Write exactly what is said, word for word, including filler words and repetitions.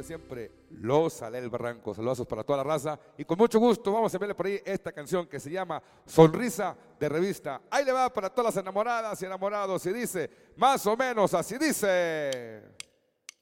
de siempre, Los Salel Barranco. Saludos para toda la raza y con mucho gusto vamos a verle por ahí esta canción que se llama Sonrisa de Revista. Ahí le va para todas las enamoradas y enamorados y dice, más o menos así dice.